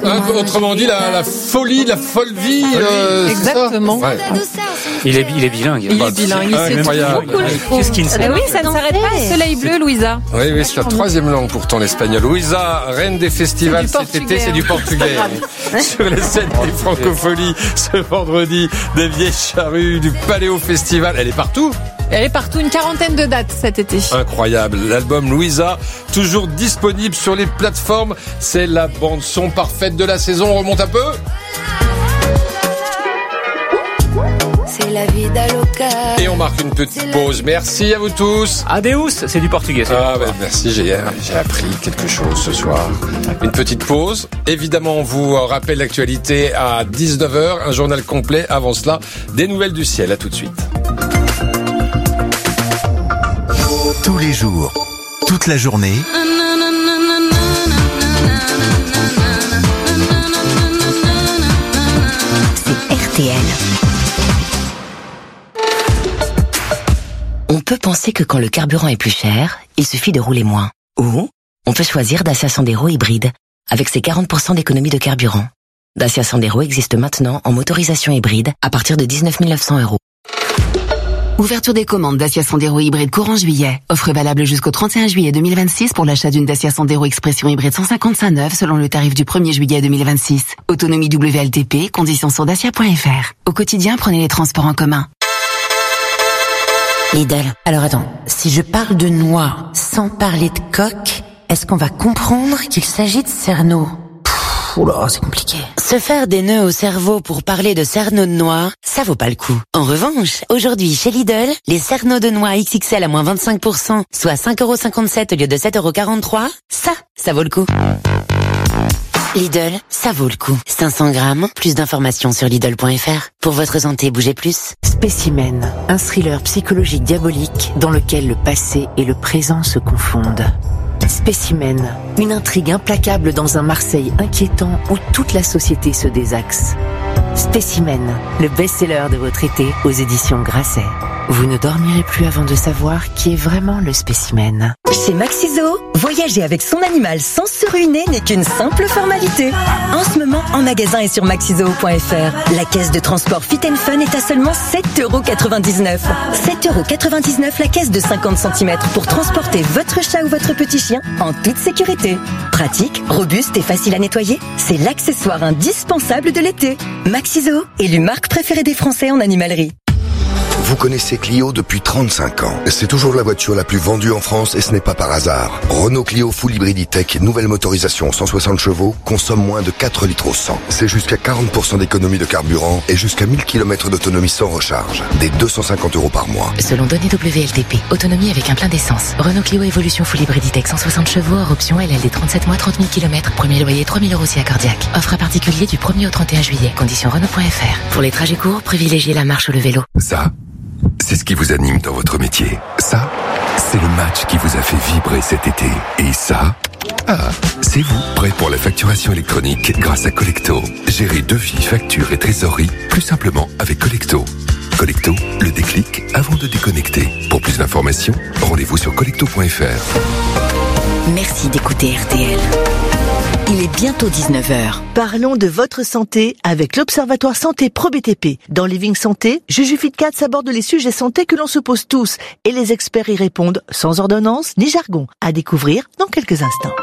Autrement dit, la folie, la folle vie. Exactement. Ouais. Il est bilingue. Il est bilingue. Incroyable. Qu'est-ce qui ne sait pas? Oui, ça ne s'arrête pas. Le soleil bleu, Louisa. Oui, c'est la troisième langue pourtant, l'espagnol. Louisa, reine des festivals cet été, c'est du portugais. Sur les scènes des Francopholies, ce vendredi, des Vieilles Charrues, du Paléo Festival. Elle est partout. Elle est partout, une quarantaine de dates cet été. Incroyable. L'album Louisa, toujours disponible sur les plateformes. C'est la bande-son parfaite de la saison. On remonte un peu. C'est la vida loca. Et on marque une petite pause. Merci à vous tous. Adeus, c'est du portugais. Merci, j'ai appris quelque chose ce soir. Une petite pause. Évidemment, on vous rappelle l'actualité à 19h. Un journal complet. Avant cela, des nouvelles du ciel. À tout de suite. Tous les jours, toute la journée. C'est RTL. On peut penser que quand le carburant est plus cher, il suffit de rouler moins. Ou on peut choisir Dacia Sandero hybride, avec ses 40% d'économie de carburant. Dacia Sandero existe maintenant en motorisation hybride à partir de 19 900 €. Ouverture des commandes Dacia Sandero hybride courant juillet. Offre valable jusqu'au 31 juillet 2026 pour l'achat d'une Dacia Sandero Expression hybride 155 neuve selon le tarif du 1er juillet 2026. Autonomie WLTP, conditions sur dacia.fr. Au quotidien, prenez les transports en commun. Lidl. Alors attends, si je parle de noix sans parler de coque, est-ce qu'on va comprendre qu'il s'agit de cerneau? Oula, c'est compliqué. Se faire des nœuds au cerveau pour parler de cerneau de noix, ça vaut pas le coup. En revanche, aujourd'hui chez Lidl, les cerneaux de noix XXL à moins 25%, soit 5,57 € au lieu de 7,43 €, ça vaut le coup. Lidl, ça vaut le coup. 500 grammes, plus d'informations sur Lidl.fr. Pour votre santé, bougez plus. Spécimen, un thriller psychologique diabolique dans lequel le passé et le présent se confondent. Spécimen, une intrigue implacable dans un Marseille inquiétant où toute la société se désaxe. Spécimen, le best-seller de votre été aux éditions Grasset. Vous ne dormirez plus avant de savoir qui est vraiment le spécimen. Chez Maxiso, voyager avec son animal sans se ruiner n'est qu'une simple formalité. En ce moment, en magasin et sur maxiso.fr, la caisse de transport Fit & Fun est à seulement 7,99 €. 7,99 € la caisse de 50 cm pour transporter votre chat ou votre petit chien en toute sécurité. Pratique, robuste et facile à nettoyer, c'est l'accessoire indispensable de l'été. Maxiso, élu marque préférée des Français en animalerie. Vous connaissez Clio depuis 35 ans. C'est toujours la voiture la plus vendue en France et ce n'est pas par hasard. Renault Clio Full Hybrid E-Tech, nouvelle motorisation 160 chevaux, consomme moins de 4 litres au 100. C'est jusqu'à 40% d'économie de carburant et jusqu'à 1000 km d'autonomie sans recharge. Des 250 € par mois. Selon données WLTP, autonomie avec un plein d'essence. Renault Clio Evolution Full Hybrid E-Tech 160 chevaux, hors option LLD 37 mois, 30 000 km. Premier loyer 3 000 € si accordiaque. Offre à particulier du 1er au 31 juillet. Conditions Renault.fr. Pour les trajets courts, privilégiez la marche ou le vélo. Ça, c'est ce qui vous anime dans votre métier. Ça, c'est le match qui vous a fait vibrer cet été. Et ça, c'est vous, prêt pour la facturation électronique grâce à Collecto. Gérez devis, factures et trésorerie plus simplement avec Collecto. Collecto, le déclic avant de déconnecter. Pour plus d'informations, rendez-vous sur collecto.fr. Merci d'écouter RTL. Il est bientôt 19h. Parlons de votre santé avec l'Observatoire Santé Pro BTP. Dans Living Santé, Juju Fitcats aborde les sujets santé que l'on se pose tous et les experts y répondent sans ordonnance ni jargon. À découvrir dans quelques instants.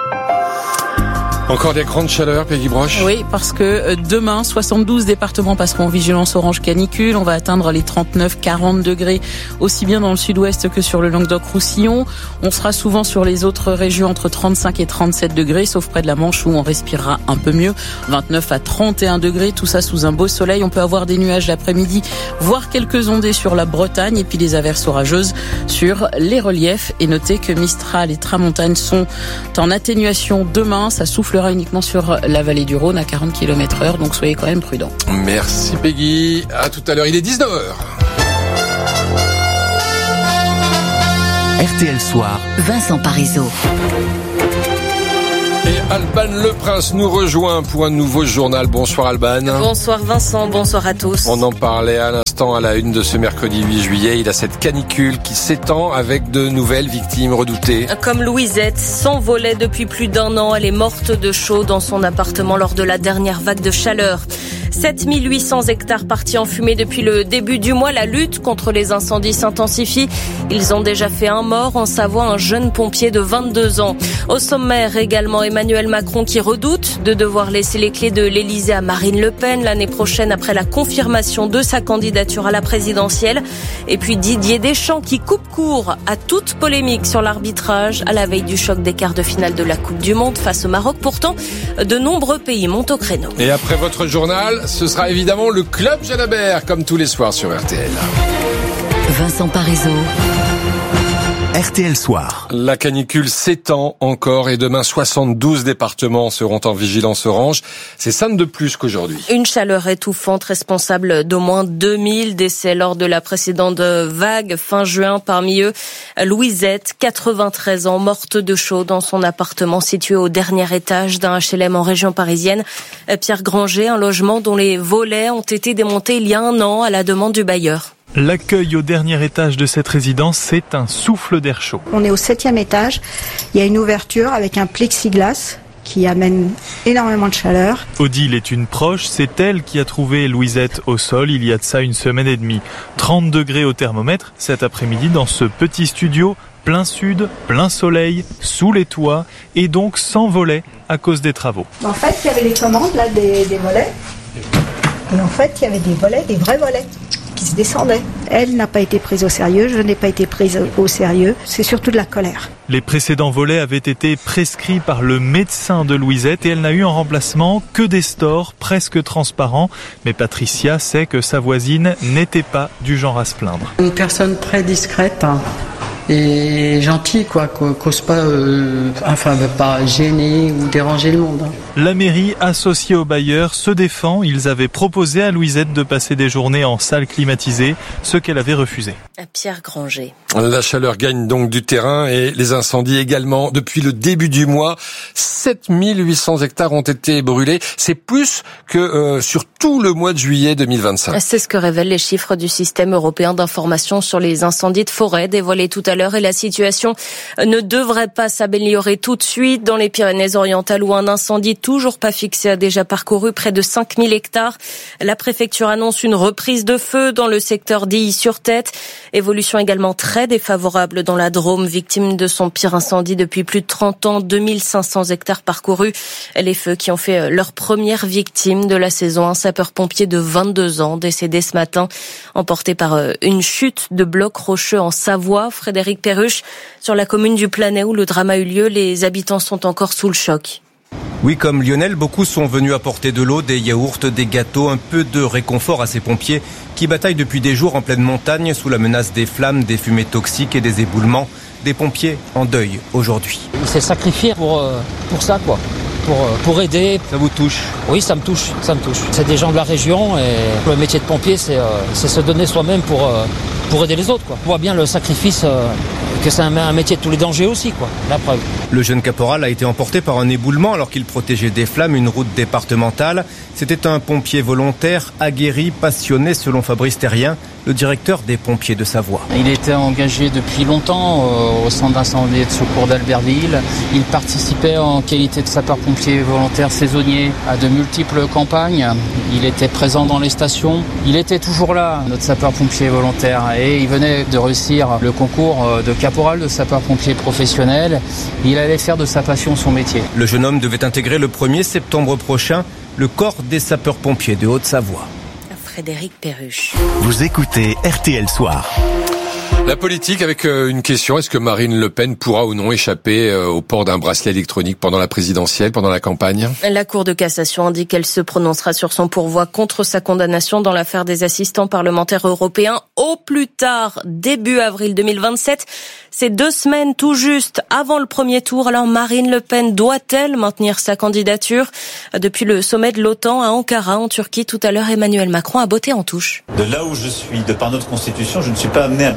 Encore des grandes chaleurs, Peggy Broche. Oui, parce que demain, 72 départements passeront en vigilance orange canicule. On va atteindre les 39-40 degrés, aussi bien dans le sud-ouest que sur le Languedoc-Roussillon. On sera souvent sur les autres régions entre 35 et 37 degrés, sauf près de la Manche où on respirera un peu mieux. 29 à 31 degrés, tout ça sous un beau soleil. On peut avoir des nuages l'après-midi, voire quelques ondées sur la Bretagne et puis des averses orageuses sur les reliefs. Et notez que Mistral et Tramontane sont en atténuation demain. Ça soufflera uniquement sur la vallée du Rhône à 40 km/h, donc soyez quand même prudents. Merci Peggy, à tout à l'heure, il est 19h. RTL Soir, Vincent Parisot. Et Alban Leprince nous rejoint pour un nouveau journal. Bonsoir Alban. Bonsoir Vincent, bonsoir à tous. On en parlait à l'instant à la une de ce mercredi 8 juillet. Il a cette canicule qui s'étend avec de nouvelles victimes redoutées. Comme Louisette, s'envolait depuis plus d'1 an. Elle est morte de chaud dans son appartement lors de la dernière vague de chaleur. 7800 hectares partis en fumée depuis le début du mois. La lutte contre les incendies s'intensifie. Ils ont déjà fait 1 mort en Savoie, un jeune pompier de 22 ans. Au sommaire également Emmanuel Macron qui redoute de devoir laisser les clés de l'Elysée à Marine Le Pen l'année prochaine après la confirmation de sa candidature à la présidentielle. Et puis Didier Deschamps qui coupe court à toute polémique sur l'arbitrage à la veille du choc des quarts de finale de la Coupe du Monde face au Maroc. Pourtant, de nombreux pays montent au créneau. Et après votre journal, ce sera évidemment le Club Jalabert, comme tous les soirs sur RTL. Vincent Parisot. RTL Soir. La canicule s'étend encore et demain 72 départements seront en vigilance orange. C'est 5 de plus qu'aujourd'hui. Une chaleur étouffante responsable d'au moins 2000 décès lors de la précédente vague fin juin. Parmi eux, Louisette, 93 ans, morte de chaud dans son appartement situé au dernier étage d'un HLM en région parisienne. Pierre Granger, un logement dont les volets ont été démontés il y a 1 an à la demande du bailleur. L'accueil au dernier étage de cette résidence, c'est un souffle d'air chaud. On est au 7e étage, il y a une ouverture avec un plexiglas qui amène énormément de chaleur. Odile est une proche, c'est elle qui a trouvé Louisette au sol il y a de ça 1 semaine et demie. 30 degrés au thermomètre cet après-midi dans ce petit studio, plein sud, plein soleil, sous les toits et donc sans volets à cause des travaux. En fait, il y avait les commandes là des volets et en fait, il y avait des volets, des vrais volets qui se descendaient. Elle n'a pas été prise au sérieux, je n'ai pas été prise au sérieux. C'est surtout de la colère. Les précédents volets avaient été prescrits par le médecin de Louisette et elle n'a eu en remplacement que des stores presque transparents. Mais Patricia sait que sa voisine n'était pas du genre à se plaindre. Une personne très discrète et gentille, qu'ose pas, pas gêner ou déranger le monde. La mairie, associée au bailleur, se défend. Ils avaient proposé à Louisette de passer des journées en salle climatisée, ce qu'elle avait refusé. Pierre Granger. La chaleur gagne donc du terrain et les incendies également. Depuis le début du mois, 7800 hectares ont été brûlés. C'est plus que sur tout le mois de juillet 2025. C'est ce que révèlent les chiffres du système européen d'information sur les incendies de forêt dévoilés tout à l'heure. Et la situation ne devrait pas s'améliorer tout de suite. Dans les Pyrénées-Orientales où un incendie toujours pas fixé a déjà parcouru près de 5000 hectares. La préfecture annonce une reprise de feu dans le secteur d'Illy-sur-Tête. Évolution également très défavorable dans la Drôme, victime de son pire incendie depuis plus de 30 ans, 2500 hectares parcourus. Les feux qui ont fait leur première victime de la saison, un sapeur-pompier de 22 ans décédé ce matin, emporté par une chute de blocs rocheux en Savoie. Frédéric Perruche, sur la commune du Planay où le drame a eu lieu, les habitants sont encore sous le choc. Oui, comme Lionel, beaucoup sont venus apporter de l'eau, des yaourts, des gâteaux, un peu de réconfort à ces pompiers qui bataillent depuis des jours en pleine montagne sous la menace des flammes, des fumées toxiques et des éboulements. Des pompiers en deuil aujourd'hui. Il s'est sacrifié pour ça, quoi. Pour aider. Ça vous touche? Oui, ça me touche. C'est des gens de la région et le métier de pompier, c'est se donner soi-même pour aider les autres, quoi. On voit bien le sacrifice, que c'est un métier de tous les dangers aussi, quoi. La preuve. Le jeune caporal a été emporté par un éboulement alors qu'il protégeait des flammes une route départementale. C'était un pompier volontaire, aguerri, passionné selon Fabrice Terrien, le directeur des pompiers de Savoie. Il était engagé depuis longtemps au centre d'incendie et de secours d'Albertville. Il participait en qualité de sapeur-pompier volontaire saisonnier à de multiples campagnes. Il était présent dans les stations. Il était toujours là, notre sapeur-pompier volontaire. Et il venait de réussir le concours de caporal de sapeur-pompier professionnel. Il allait faire de sa passion son métier. Le jeune homme devait intégrer le 1er septembre prochain le corps des sapeurs-pompiers de Haute-Savoie. Frédéric Perruche. Vous écoutez RTL Soir. La politique avec une question, est-ce que Marine Le Pen pourra ou non échapper au port d'un bracelet électronique pendant la présidentielle, pendant la campagne? La Cour de cassation indique qu'elle se prononcera sur son pourvoi contre sa condamnation dans l'affaire des assistants parlementaires européens au plus tard début avril 2027. C'est 2 semaines tout juste avant le premier tour. Alors Marine Le Pen doit-elle maintenir sa candidature? Depuis le sommet de l'OTAN à Ankara en Turquie tout à l'heure, Emmanuel Macron a botté en touche. De là où je suis, de par notre constitution, je ne suis pas amené à participer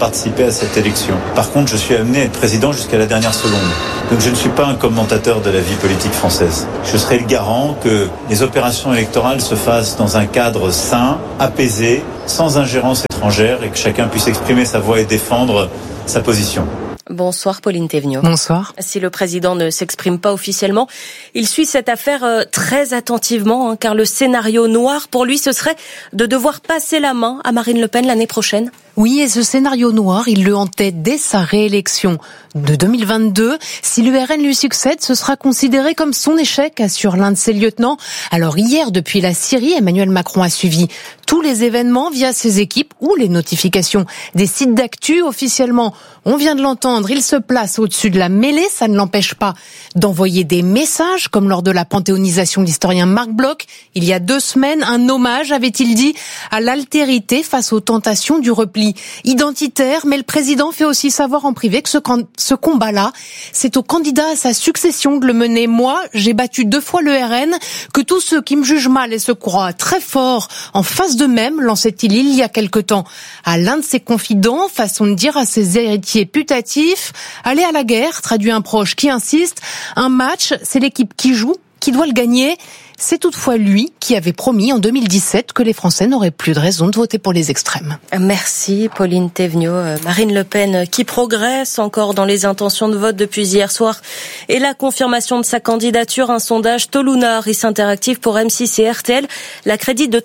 participer à cette élection. Par contre, je suis amené à être président jusqu'à la dernière seconde. Donc je ne suis pas un commentateur de la vie politique française. Je serai le garant que les opérations électorales se fassent dans un cadre sain, apaisé, sans ingérence étrangère et que chacun puisse exprimer sa voix et défendre sa position. Bonsoir Pauline Théveniot. Bonsoir. Si le président ne s'exprime pas officiellement, il suit cette affaire très attentivement, car le scénario noir pour lui, ce serait de devoir passer la main à Marine Le Pen l'année prochaine. Oui, et ce scénario noir, il le hantait dès sa réélection de 2022. Si l'URN lui succède, ce sera considéré comme son échec, assure l'un de ses lieutenants. Alors hier, depuis la Syrie, Emmanuel Macron a suivi tous les événements via ses équipes ou les notifications des sites d'actu. Officiellement, on vient de l'entendre, il se place au-dessus de la mêlée. Ça ne l'empêche pas d'envoyer des messages, comme lors de la panthéonisation de l'historien Marc Bloch. Il y a 2 semaines, un hommage, avait-il dit, à l'altérité face aux tentations du repli identitaire, mais le président fait aussi savoir en privé que ce combat-là, c'est au candidat à sa succession de le mener. Moi, j'ai battu 2 fois le RN, que tous ceux qui me jugent mal et se croient très forts en face d'eux-mêmes, lançait-il il y a quelque temps à l'un de ses confidents, façon de dire à ses héritiers putatifs, aller à la guerre, traduit un proche qui insiste, un match, c'est l'équipe qui joue, qui doit le gagner. C'est toutefois lui qui avait promis en 2017 que les Français n'auraient plus de raison de voter pour les extrêmes. Merci Pauline Théveniot. Marine Le Pen qui progresse encore dans les intentions de vote depuis hier soir et la confirmation de sa candidature. Un sondage Toluna RIS Interactive pour M6 et RTL l'accrédite de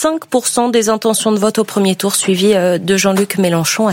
35% des intentions de vote au premier tour, suivi de Jean-Luc Mélenchon à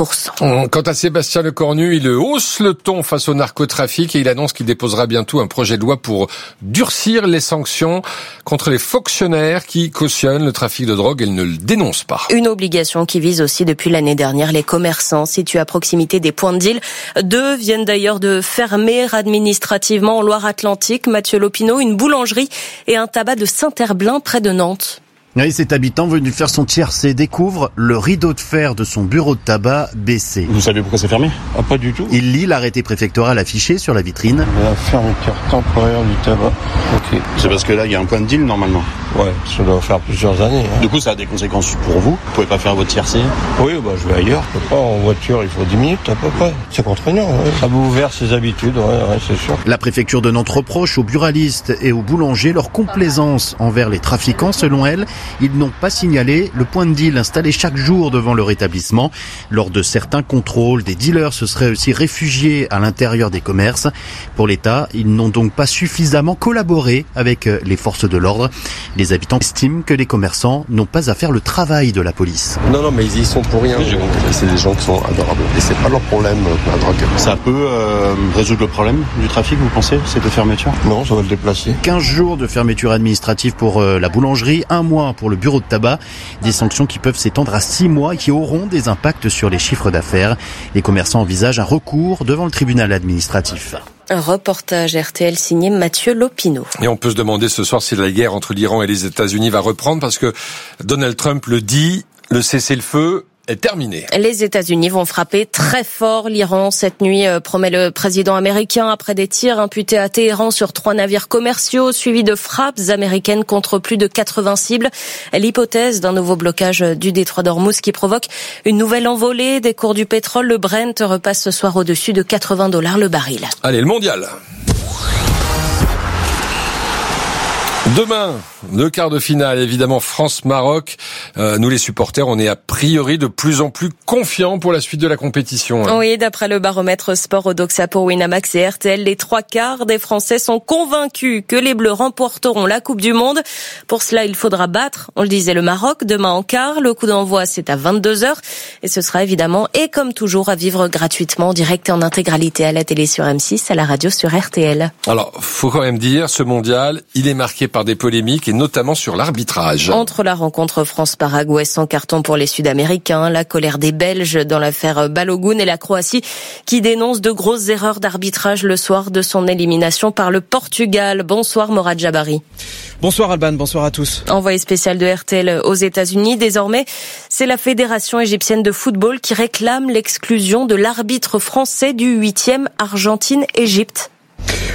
16%. Quant à Sébastien Lecornu, il hausse le ton face au narcotrafic et il annonce qu'il déposera bientôt un projet de loi pour durcir les sanctions contre les fonctionnaires qui cautionnent le trafic de drogue et ne le dénoncent pas. Une obligation qui vise aussi depuis l'année dernière les commerçants situés à proximité des points de deal. 2 viennent d'ailleurs de fermer administrativement en Loire-Atlantique. Mathieu Lopineau, une boulangerie et un tabac de Saint-Herblain près de Nantes. Oui, cet habitant venu faire son tiercé découvre le rideau de fer de son bureau de tabac baissé. Vous savez pourquoi c'est fermé ? Ah, pas du tout. Il lit l'arrêté préfectoral affiché sur la vitrine. La fermeture temporaire du tabac. Ok. C'est parce que là, il y a un point de deal normalement. Ouais, ça doit faire plusieurs années. Du coup, ça a des conséquences pour vous. Vous pouvez pas faire votre tiercé ? Oui, je vais ailleurs. Je peux pas. En voiture, il faut 10 minutes à peu près. C'est contraignant. Ouais. Ça vous ouvert ses habitudes, ouais, c'est sûr. La préfecture de Nantes reproche aux buralistes et aux boulangers leur complaisance envers les trafiquants. Selon elle, ils n'ont pas signalé le point de deal installé chaque jour devant leur établissement. Lors de certains contrôles, des dealers se seraient aussi réfugiés à l'intérieur des commerces. Pour l'État, ils n'ont donc pas suffisamment collaboré avec les forces de l'ordre. Les habitants estiment que les commerçants n'ont pas à faire le travail de la police. Non, mais ils y sont pour rien. C'est des gens qui sont adorables. Et c'est pas leur problème, la drogue. Ça peut résoudre le problème du trafic, vous pensez, ces 2 fermetures ? Non, ça va le déplacer. 15 jours de fermeture administrative pour la boulangerie, 1 mois pour le bureau de tabac. Des sanctions qui peuvent s'étendre à 6 mois et qui auront des impacts sur les chiffres d'affaires. Les commerçants envisagent un recours devant le tribunal administratif. Un reportage RTL signé Mathieu Lopineau. Et on peut se demander ce soir si la guerre entre l'Iran et les États-Unis va reprendre parce que Donald Trump le dit, le cessez-le-feu est terminé. Les États-Unis vont frapper très fort l'Iran cette nuit, promet le président américain, après des tirs imputés à Téhéran sur 3 navires commerciaux, suivis de frappes américaines contre plus de 80 cibles. L'hypothèse d'un nouveau blocage du détroit d'Ormuz qui provoque une nouvelle envolée des cours du pétrole. Le Brent repasse ce soir au-dessus de $80 le baril. Allez, le mondial. Demain, le quart de finale, évidemment France-Maroc. Nous les supporters, on est a priori de plus en plus confiants pour la suite de la compétition. Oui, d'après le baromètre sport Odoxa pour Winamax et RTL, les 3/4 des Français sont convaincus que les Bleus remporteront la Coupe du Monde. Pour cela, il faudra battre, on le disait, le Maroc demain en quart. Le coup d'envoi, c'est à 22h. Et ce sera évidemment, et comme toujours, à vivre gratuitement en direct et en intégralité à la télé sur M6, à la radio sur RTL. Alors, faut quand même dire, ce mondial, il est marqué par des polémiques et notamment sur l'arbitrage. Entre la rencontre France-Paraguay sans carton pour les Sud-Américains, la colère des Belges dans l'affaire Balogun et la Croatie qui dénonce de grosses erreurs d'arbitrage le soir de son élimination par le Portugal. Bonsoir Morad Jabari. Bonsoir Alban, bonsoir à tous. Envoyé spécial de RTL aux États-Unis, désormais c'est la Fédération égyptienne de football qui réclame l'exclusion de l'arbitre français du 8e Argentine-Égypte.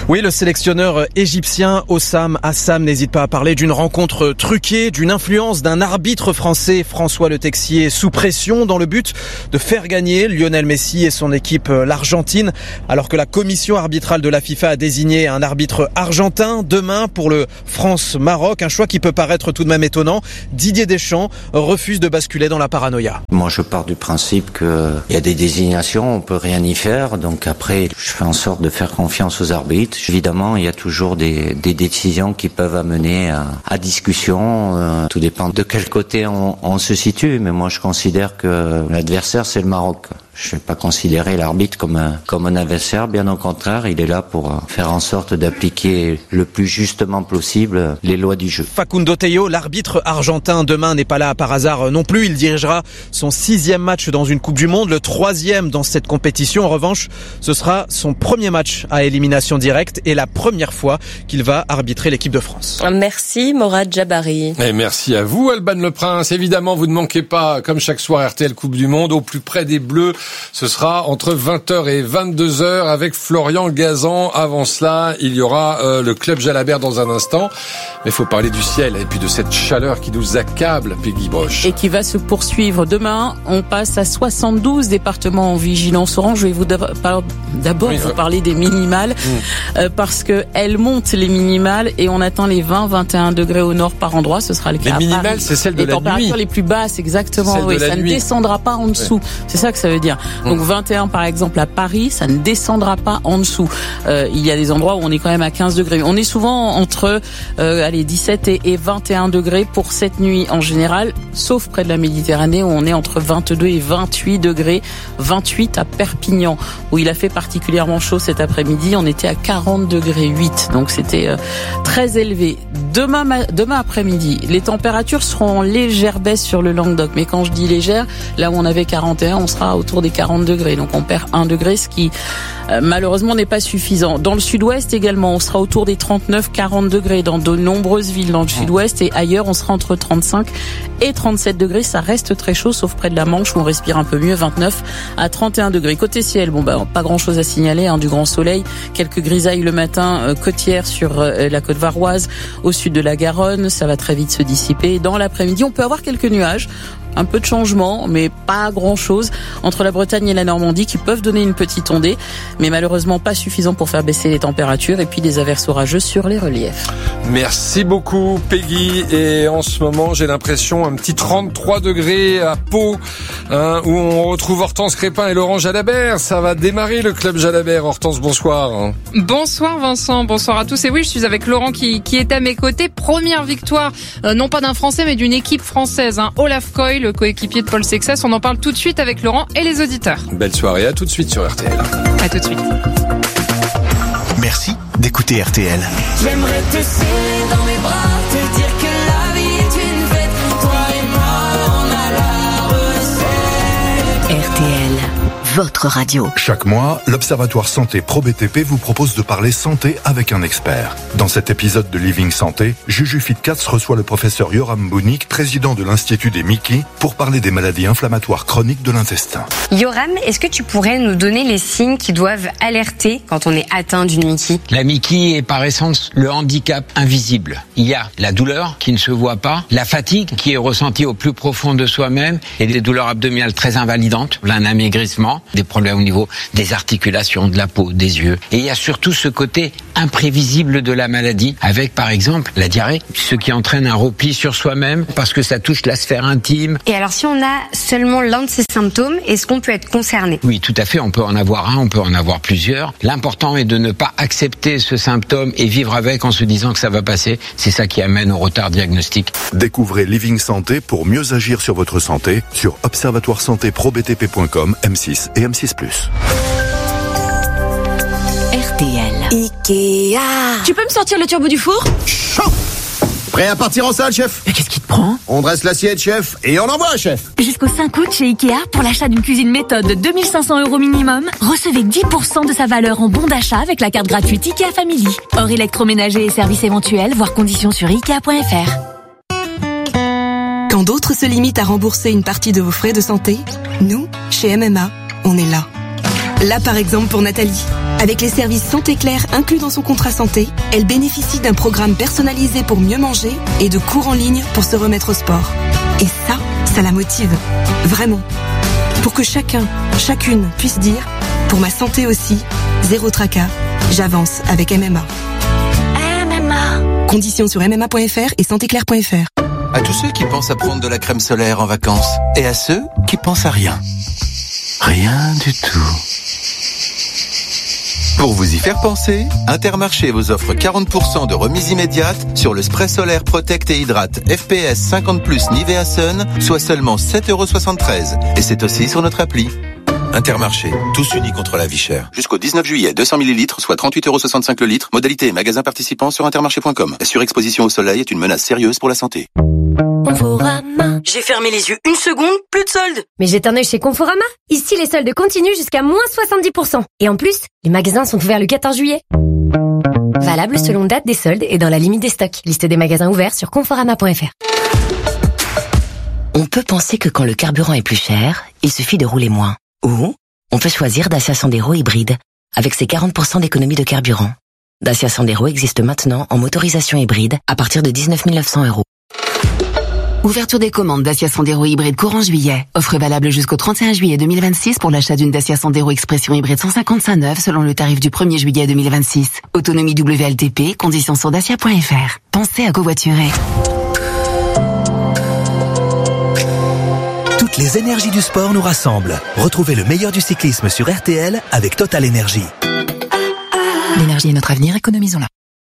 Oui, le sélectionneur égyptien Hossam Assam n'hésite pas à parler d'une rencontre truquée, d'une influence d'un arbitre français, François Le Texier, sous pression dans le but de faire gagner Lionel Messi et son équipe l'Argentine, alors que la commission arbitrale de la FIFA a désigné un arbitre argentin demain pour le France-Maroc, un choix qui peut paraître tout de même étonnant. Didier Deschamps refuse de basculer dans la paranoïa. Moi, je pars du principe qu'il y a des désignations, on peut rien y faire, donc après, je fais en sorte de faire confiance aux arbitres. Évidemment, il y a toujours des décisions qui peuvent amener à discussion. Tout dépend de quel côté on se situe. Mais moi, je considère que l'adversaire, c'est le Maroc. Je ne vais pas considérer l'arbitre comme un adversaire. Bien au contraire, il est là pour faire en sorte d'appliquer le plus justement possible les lois du jeu. Facundo Tello, l'arbitre argentin, demain n'est pas là par hasard non plus. Il dirigera son 6e match dans une Coupe du Monde, le 3e dans cette compétition. En revanche, ce sera son premier match à élimination directe et la première fois qu'il va arbitrer l'équipe de France. Merci Morad Jabari. Et merci à vous Alban Le Prince. Évidemment, vous ne manquez pas, comme chaque soir RTL Coupe du Monde, au plus près des Bleus. Ce sera entre 20h et 22h avec Florian Gazan. Avant cela, il y aura le Club Jalabert dans un instant. Mais il faut parler du ciel et puis de cette chaleur qui nous accable, Peggy Broche. Et qui va se poursuivre. Demain, on passe à 72 départements en vigilance orange. Je vais vous d'abord vous parler des minimales parce que elles montent les minimales et on atteint les 20-21 degrés au nord par endroit. Ce sera le cas. Les minimales, c'est celle de la nuit. Les températures les plus basses, exactement. Oui, ça ne descendra pas en dessous. C'est ça que ça veut dire. Donc 21 par exemple à Paris, ça ne descendra pas en dessous. Il y a des endroits où on est quand même à 15 degrés. On est souvent entre 17 et 21 degrés pour cette nuit en général, sauf près de la Méditerranée où on est entre 22 et 28 degrés. 28 à Perpignan où il a fait particulièrement chaud cet après-midi. On était à 40 degrés 8, donc c'était très élevé. Demain après-midi, les températures seront en légère baisse sur le Languedoc. Mais quand je dis légère, là où on avait 41, on sera autour des 40 degrés. Donc on perd 1 degré, ce qui malheureusement n'est pas suffisant. Dans le sud-ouest également, on sera autour des 39-40 degrés dans de nombreuses villes dans le sud-ouest et ailleurs on sera entre 35 et 37 degrés. Ça reste très chaud sauf près de la Manche où on respire un peu mieux, 29 à 31 degrés. Côté ciel, pas grand chose à signaler, du grand soleil, quelques grisailles le matin côtières sur la côte varoise, au sud de la Garonne, ça va très vite se dissiper. Dans l'après-midi, on peut avoir quelques nuages. Un peu de changement, mais pas grand-chose entre la Bretagne et la Normandie qui peuvent donner une petite ondée, mais malheureusement pas suffisant pour faire baisser les températures et puis des averses orageuses sur les reliefs. Merci beaucoup Peggy. Et en ce moment, j'ai l'impression un petit 33 degrés à Pau, où on retrouve Hortense Crépin et Laurent Jalabert. Ça va démarrer le Club Jalabert. Hortense, bonsoir. Bonsoir Vincent, bonsoir à tous. Et oui, je suis avec Laurent qui est à mes côtés. Première victoire, non pas d'un Français, mais d'une équipe française. Olaf Koy, le coéquipier de Paul Sexas. On en parle tout de suite avec Laurent et les auditeurs. Belle soirée, à tout de suite sur RTL. À tout de suite. Merci d'écouter RTL. J'aimerais te serrer dans mes bras, te dire que la vie est une fête. Toi et moi, on a la recette. RTL, votre radio. Chaque mois, l'Observatoire Santé Pro BTP vous propose de parler santé avec un expert. Dans cet épisode de Living Santé, Juju Fitcats reçoit le professeur Yoram Bounik, président de l'Institut des Mickey, pour parler des maladies inflammatoires chroniques de l'intestin. Yoram, est-ce que tu pourrais nous donner les signes qui doivent alerter quand on est atteint d'une Mickey ? La Mickey est par essence le handicap invisible. Il y a la douleur qui ne se voit pas, la fatigue qui est ressentie au plus profond de soi-même et des douleurs abdominales très invalidantes, un amaigrissement, des problèmes au niveau des articulations, de la peau, des yeux. Et il y a surtout ce côté imprévisible de la maladie, avec par exemple la diarrhée, ce qui entraîne un repli sur soi-même parce que ça touche la sphère intime. Et alors si on a seulement l'un de ces symptômes, est-ce qu'on peut être concerné ? Oui, tout à fait, on peut en avoir un, on peut en avoir plusieurs. L'important est de ne pas accepter ce symptôme et vivre avec en se disant que ça va passer. C'est ça qui amène au retard diagnostique. Découvrez Living Santé pour mieux agir sur votre santé sur observatoiresantéprobtp.com, M6 et M6+. RTL. Ikea. Tu peux me sortir le turbo du four ? Chaud. Prêt à partir en salle, chef ? Mais qu'est-ce qui te prend ? On dresse l'assiette, chef, et on envoie, chef. Jusqu'au 5 août chez Ikea, pour l'achat d'une cuisine méthode de 2500 € minimum, recevez 10% de sa valeur en bon d'achat avec la carte gratuite Ikea Family. Hors électroménager et services éventuels, voir conditions sur Ikea.fr. Quand d'autres se limitent à rembourser une partie de vos frais de santé, nous, chez MMA, on est là. Là, par exemple, pour Nathalie. Avec les services Santé Claire inclus dans son contrat santé, elle bénéficie d'un programme personnalisé pour mieux manger et de cours en ligne pour se remettre au sport. Et ça la motive. Vraiment. Pour que chacun, chacune puisse dire, pour ma santé aussi, zéro tracas, j'avance avec MMA. MMA. Conditions sur mma.fr et santéclaire.fr. À tous ceux qui pensent à prendre de la crème solaire en vacances et à ceux qui pensent à rien. Rien du tout. Pour vous y faire penser, Intermarché vous offre 40% de remise immédiate sur le spray solaire Protect et Hydrate FPS 50+ Nivea Sun, soit seulement 7,73 €. Et c'est aussi sur notre appli. Intermarché, tous unis contre la vie chère. Jusqu'au 19 juillet, 200 ml, soit 38,65 € le litre. Modalité et magasins participants sur intermarché.com. La surexposition au soleil est une menace sérieuse pour la santé. Conforama. J'ai fermé les yeux une seconde, plus de soldes. Mais jette un œil chez Conforama. Ici, les soldes continuent jusqu'à moins 70%. Et en plus, les magasins sont ouverts le 14 juillet. Valable selon date des soldes et dans la limite des stocks. Liste des magasins ouverts sur conforama.fr. On peut penser que quand le carburant est plus cher, il suffit de rouler moins. Ou on peut choisir Dacia Sandero hybride, avec ses 40% d'économie de carburant. Dacia Sandero existe maintenant en motorisation hybride à partir de 19 900 €. Ouverture des commandes Dacia Sandero hybride courant juillet. Offre valable jusqu'au 31 juillet 2026 pour l'achat d'une Dacia Sandero Expression hybride 155 neuve selon le tarif du 1er juillet 2026. Autonomie WLTP, conditions sur dacia.fr. Pensez à covoiturer. Toutes les énergies du sport nous rassemblent. Retrouvez le meilleur du cyclisme sur RTL avec Total Énergie. L'énergie est notre avenir, économisons-la.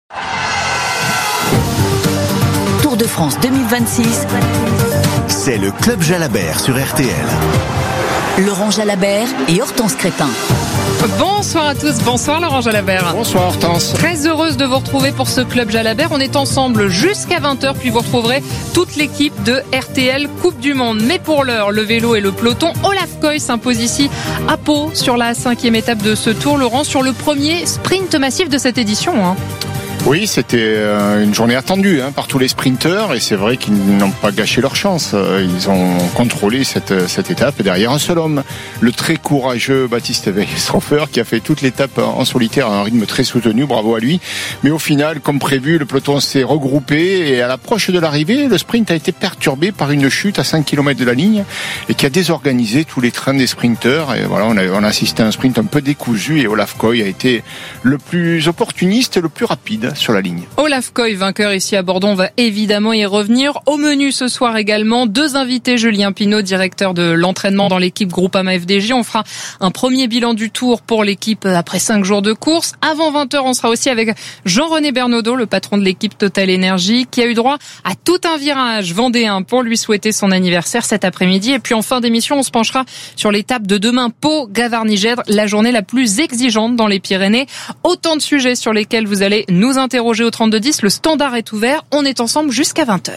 Tour de France 2026. C'est le Club Jalabert sur RTL. Laurent Jalabert et Hortense Crépin. Bonsoir à tous, bonsoir Laurent Jalabert. Bonsoir Hortense. Très heureuse de vous retrouver pour ce Club Jalabert. On est ensemble jusqu'à 20h, puis vous retrouverez toute l'équipe de RTL Coupe du Monde. Mais pour l'heure, le vélo et le peloton, Olaf Koy s'impose ici à Pau sur la 5e étape de ce Tour. Laurent, sur le premier sprint massif de cette édition. Oui, c'était une journée attendue par tous les sprinteurs et c'est vrai qu'ils n'ont pas gâché leur chance. Ils ont contrôlé cette étape et derrière un seul homme, le très courageux Baptiste Weishofer qui a fait toute l'étape en solitaire à un rythme très soutenu, bravo à lui. Mais au final, comme prévu, le peloton s'est regroupé et à l'approche de l'arrivée, le sprint a été perturbé par une chute à 5 km de la ligne et qui a désorganisé tous les trains des sprinteurs. Et voilà, on a assisté à un sprint un peu décousu et Olaf Koy a été le plus opportuniste et le plus rapide sur la ligne. Olaf Koy, vainqueur ici à Bordeaux, on va évidemment y revenir. Au menu ce soir également, 2 invités, Julien Pinault, directeur de l'entraînement dans l'équipe Groupama FDJ. On fera un premier bilan du Tour pour l'équipe après 5 jours de course. Avant 20h, on sera aussi avec Jean-René Bernaudot, le patron de l'équipe Total Énergie, qui a eu droit à tout un virage vendéen pour lui souhaiter son anniversaire cet après-midi. Et puis en fin d'émission, on se penchera sur l'étape de demain, Pau-Gavarnie-Gèdre, la journée la plus exigeante dans les Pyrénées. Autant de sujets sur lesquels vous allez nous interroger au 3210. Le standard est ouvert. On est ensemble jusqu'à 20h.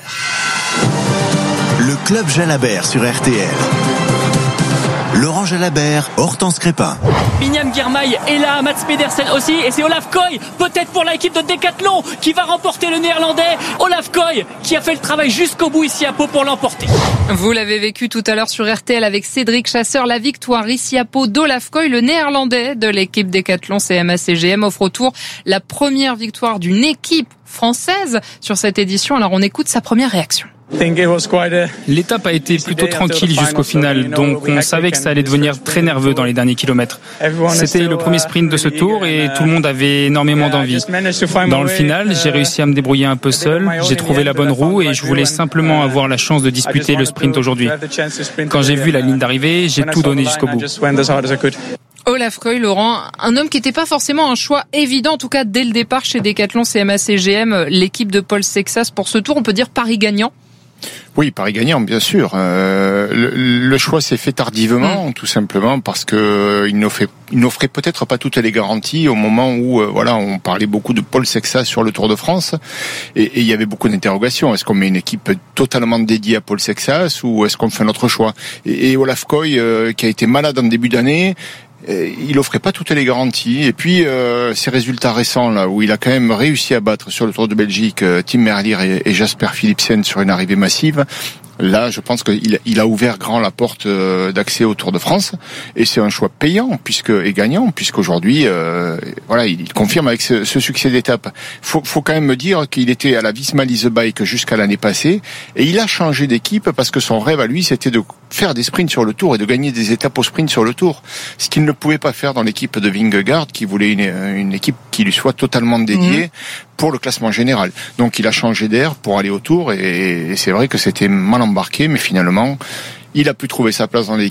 Le Club Jalabert sur RTL. Laurent Jalabert, Hortense Crépin. Binyam Girmay est là, Mats Pedersen aussi, et c'est Olaf Koy, peut-être pour l'équipe de Decathlon, qui va remporter le néerlandais. Olaf Koy, qui a fait le travail jusqu'au bout ici à Pau pour l'emporter. Vous l'avez vécu tout à l'heure sur RTL avec Cédric Chasseur, la victoire ici à Pau d'Olaf Koy, le néerlandais de l'équipe Decathlon CMA-CGM, offre au Tour la première victoire d'une équipe française sur cette édition. Alors on écoute sa première réaction. L'étape a été plutôt tranquille jusqu'au final, donc on savait que ça allait devenir très nerveux dans les derniers kilomètres. C'était le premier sprint de ce tour et tout le monde avait énormément d'envie. Dans le final, j'ai réussi à me débrouiller un peu seul, j'ai trouvé la bonne roue et je voulais simplement avoir la chance de disputer le sprint aujourd'hui. Quand j'ai vu la ligne d'arrivée, j'ai tout donné jusqu'au bout. Olaf Koy, Laurent, un homme qui n'était pas forcément un choix évident, en tout cas dès le départ chez Decathlon CMA-CGM, l'équipe de Paul Sexas pour ce tour, on peut dire Paris gagnant. Oui, Paris gagnant, bien sûr. Le choix s'est fait tardivement, tout simplement parce que il n'offrait peut-être pas toutes les garanties au moment où, on parlait beaucoup de Paul Sexas sur le Tour de France et il y avait beaucoup d'interrogations. Est-ce qu'on met une équipe totalement dédiée à Paul Sexas ou est-ce qu'on fait un autre choix ? Et Olaf Koy, qui a été malade en début d'année, il offrait pas toutes les garanties. Et puis ses résultats récents là, où il a quand même réussi à battre sur le Tour de Belgique Tim Merlier et Jasper Philipsen sur une arrivée massive. Là, je pense qu'il a ouvert grand la porte d'accès au Tour de France, et c'est un choix payant et gagnant, puisqu'aujourd'hui, voilà, il confirme avec ce succès d'étape. Faut quand même me dire qu'il était à la Visma Lease Bike jusqu'à l'année passée, et il a changé d'équipe parce que son rêve à lui, c'était de faire des sprints sur le Tour et de gagner des étapes au sprint sur le Tour, ce qu'il ne pouvait pas faire dans l'équipe de Vingegaard, qui voulait une équipe qui lui soit totalement dédiée pour le classement général. Donc il a changé d'air pour aller au Tour, et c'est vrai que c'était mal embarqué, mais finalement il a pu trouver sa place dans l'équipe.